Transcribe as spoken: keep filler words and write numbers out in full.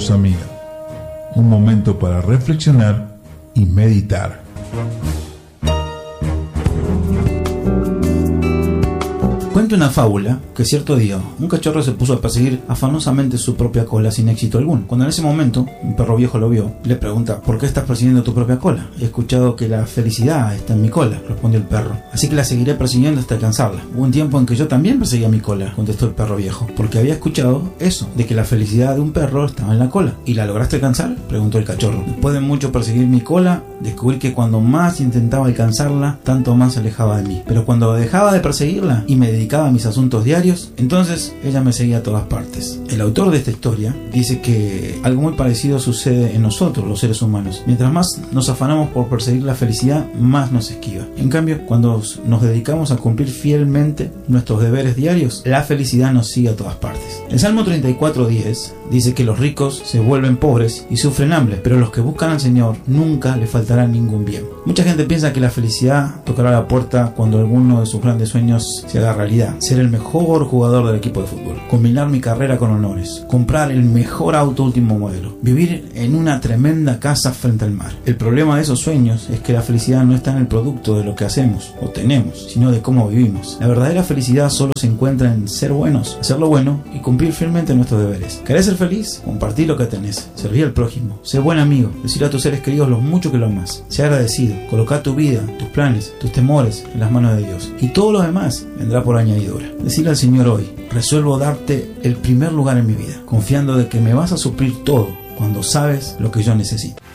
Voz Amiga, un momento para reflexionar y meditar. Cuenta una fábula que cierto día un cachorro se puso a perseguir afanosamente su propia cola sin éxito alguno. Cuando en ese momento un perro viejo lo vio, le pregunta: ¿por qué estás persiguiendo tu propia cola? He escuchado que la felicidad está en mi cola, respondió el perro, así que la seguiré persiguiendo hasta alcanzarla. Hubo un tiempo en que yo también perseguía mi cola, contestó el perro viejo, porque había escuchado eso, de que la felicidad de un perro estaba en la cola. ¿Y la lograste alcanzar?, preguntó el cachorro. Después de mucho perseguir mi cola, descubrí que cuando más intentaba alcanzarla, tanto más se alejaba de mí. Pero cuando dejaba de perseguirla y me dedicaba a mis asuntos diarios, entonces ella me seguía a todas partes. El autor de esta historia dice que algo muy parecido sucede en nosotros, los seres humanos. Mientras más nos afanamos por perseguir la felicidad, más nos esquiva. En cambio, cuando nos dedicamos a cumplir fielmente nuestros deberes diarios, la felicidad nos sigue a todas partes. El Salmo treinta y cuatro diez dice que los ricos se vuelven pobres y sufren hambre, pero los que buscan al Señor nunca les faltará ningún bien. Mucha gente piensa que la felicidad tocará la puerta cuando alguno de sus grandes sueños se haga realidad: ser el mejor jugador del equipo de fútbol, combinar mi carrera con honores, comprar el mejor auto último modelo, vivir en una tremenda casa frente al mar. El problema de esos sueños es que la felicidad no está en el producto de lo que hacemos o tenemos, sino de cómo vivimos. La verdadera felicidad solo se encuentra en ser buenos, hacer lo bueno y cumplir fielmente nuestros deberes. ¿Querés ser feliz? Compartí lo que tenés, serví al prójimo, sé buen amigo, decir a tus seres queridos lo mucho que lo amas, sé agradecido, coloca tu vida, tus planes, tus temores en las manos de Dios, y todo lo demás vendrá por añadidura. Decirle al Señor hoy: resuelvo darte el primer lugar en mi vida, confiando de que me vas a suplir todo cuando sabes lo que yo necesito.